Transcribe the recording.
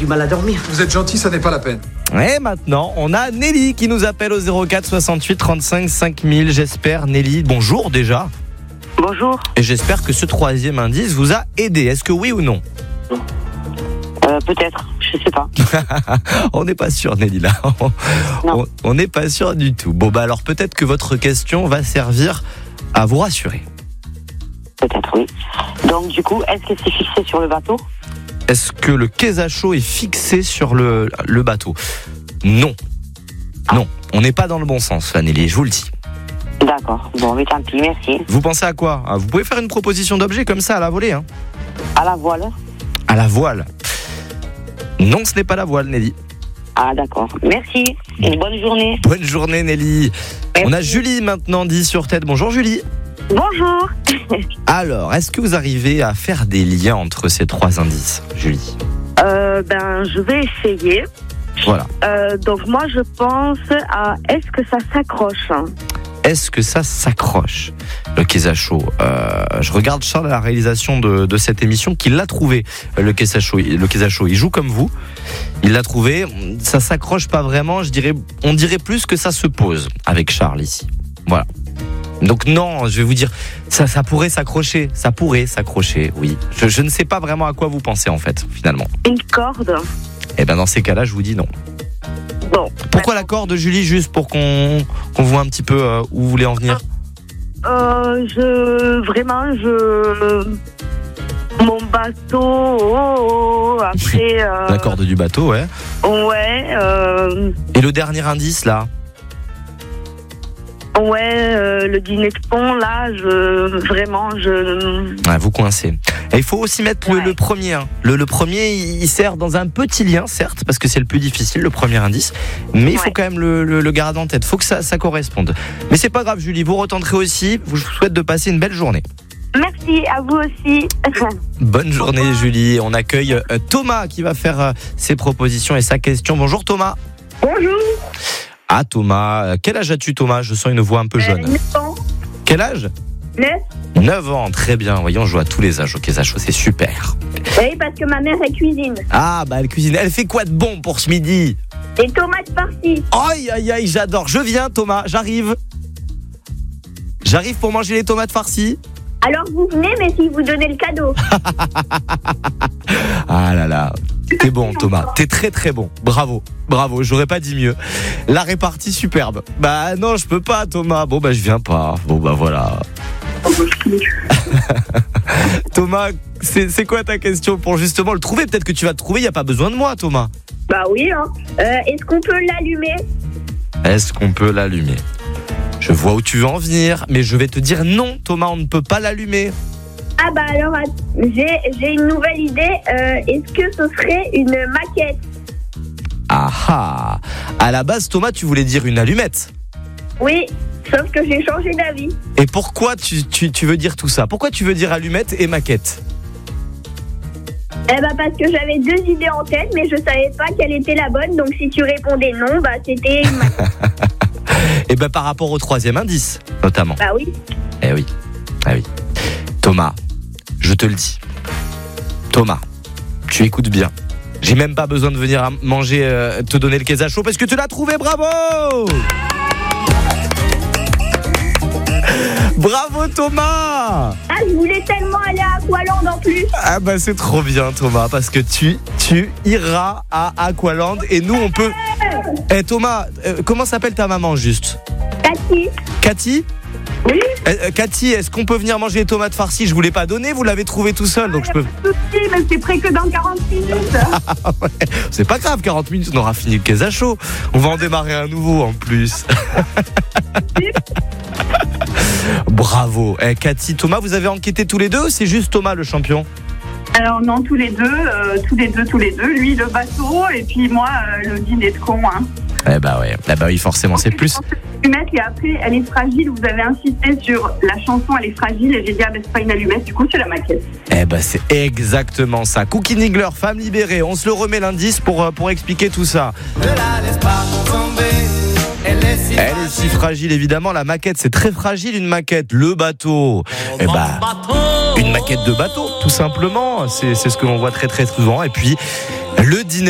du mal à dormir. Vous êtes gentil, ça n'est pas la peine. Et maintenant, on a Nelly qui nous appelle au 04 68 35 5000. J'espère, Nelly, bonjour déjà. Bonjour. Et j'espère que ce troisième indice vous a aidé. Est-ce que oui ou non? Peut-être, je sais pas. On n'est pas sûr, Nelly, là. On n'est pas sûr du tout. Bon, bah alors peut-être que votre question va servir à vous rassurer. Peut-être, oui. Donc, du coup, est-ce que c'est fixé sur le bateau? Est-ce que le Quesacho est fixé sur le bateau? Non. Non, on n'est pas dans le bon sens, là, Nelly, je vous le dis. D'accord. Bon, mais tant pis, merci. Vous pensez à quoi? Vous pouvez faire une proposition d'objet comme ça à la volée, hein? À la voile. À la voile? Non, ce n'est pas la voile, Nelly. Ah, d'accord. Merci. Une bonne journée. Bonne journée, Nelly. Merci. On a Julie maintenant, 10 sur tête. Bonjour, Julie. Bonjour. Alors, est-ce que vous arrivez à faire des liens entre ces trois indices, Julie? Je vais essayer. Voilà. Donc moi je pense à est-ce que ça s'accroche? Est-ce que ça s'accroche, le Quesacho? Je regarde Charles à la réalisation de cette émission qui l'a trouvé, le Quesacho. Il joue comme vous. Il l'a trouvé. Ça s'accroche pas vraiment. On dirait plus que ça se pose avec Charles ici. Voilà. Donc non, je vais vous dire, ça pourrait s'accrocher. Ça pourrait s'accrocher, oui. Je ne sais pas vraiment à quoi vous pensez en fait, finalement. Une corde? Eh bien dans ces cas-là, je vous dis non. Bon. Pourquoi la corde, Julie, juste pour qu'on voit un petit peu où vous voulez en venir? Mon bateau, après... La corde du bateau, ouais. Ouais. Et le dernier indice, là? Le dîner de pont, là, Ouais, vous coincez. Et il faut aussi mettre le premier. Hein. Le premier, il sert dans un petit lien, certes, parce que c'est le plus difficile, le premier indice. Mais il faut quand même le garder en tête. Il faut que ça corresponde. Mais c'est pas grave, Julie, vous retenterez aussi. Je vous souhaite de passer une belle journée. Merci, à vous aussi. Bonne journée, Julie. On accueille Thomas qui va faire ses propositions et sa question. Bonjour, Thomas. Bonjour. Ah, Thomas. Quel âge as-tu, Thomas? Je sens une voix un peu jeune. 9 ans. Quel âge? 9 ans, très bien. Voyons, je joue à tous les âges au Quesacho, c'est super. Oui, parce que ma mère, elle cuisine. Ah, bah elle cuisine. Elle fait quoi de bon pour ce midi? Des tomates farcies. Aïe, aïe, aïe, j'adore. Je viens, Thomas, j'arrive. J'arrive pour manger les tomates farcies. Alors vous venez, mais si vous donnez le cadeau. Ah là là. T'es bon, Thomas. T'es très très bon. Bravo. Bravo. J'aurais pas dit mieux. La répartie superbe. Bah non, je peux pas, Thomas. Bon, bah je viens pas. Bon, bah voilà. Thomas, c'est quoi ta question pour justement le trouver? Peut-être que tu vas te trouver. Y a pas besoin de moi, Thomas. Bah oui, hein. Est-ce qu'on peut l'allumer? Est-ce qu'on peut l'allumer? Je vois où tu veux en venir, mais je vais te dire non, Thomas, on ne peut pas l'allumer. Ah bah alors, j'ai une nouvelle idée. Est-ce que ce serait une maquette? Ah ah. À la base, Thomas, tu voulais dire une allumette. Oui, sauf que j'ai changé d'avis. Et pourquoi tu veux dire tout ça? Pourquoi tu veux dire allumette et maquette? Eh bah parce que j'avais deux idées en tête, mais je savais pas quelle était la bonne. Donc si tu répondais non, bah c'était une maquette. Et ben par rapport au troisième indice, notamment. Bah oui. Eh oui. Ah oui. Thomas, je te le dis. Thomas, tu écoutes bien. J'ai même pas besoin de venir manger, te donner le Quesacho parce que tu l'as trouvé, bravo! Bravo Thomas! Ah, je voulais tellement aller à Aqualand en plus. Ah bah c'est trop bien Thomas, parce que tu iras à Aqualand et nous on peut... Eh Thomas, comment s'appelle ta maman juste? Cathy. Cathy? Oui. Cathy, est-ce qu'on peut venir manger les tomates farcies? Je vous l'ai pas donné, vous l'avez trouvé tout seul, donc je peux... Mais c'est prêt que dans 40 minutes. Ouais, c'est pas grave, 40 minutes, on aura fini le Quesacho. On va en démarrer un nouveau en plus. Bravo. Cathy, Thomas, vous avez enquêté tous les deux ou c'est juste Thomas le champion? Alors non, tous les deux. Lui, le bateau, et puis moi, le dîner de con. Hein. Eh bah oui, forcément, c'est plus... Allumette, et après, elle est fragile. Vous avez insisté sur la chanson, elle est fragile, et j'ai dit, c'est pas une allumette, du coup, c'est la maquette. Eh bah c'est exactement ça. Cookie Niggler, femme libérée. On se le remet l'indice pour expliquer tout ça. Ne la laisse pas tomber. Elle est si fragile, évidemment. La maquette, c'est très fragile, une maquette. Le bateau, eh bah, une maquette de bateau, tout simplement. C'est ce que l'on voit très très souvent. Et puis, le dîner.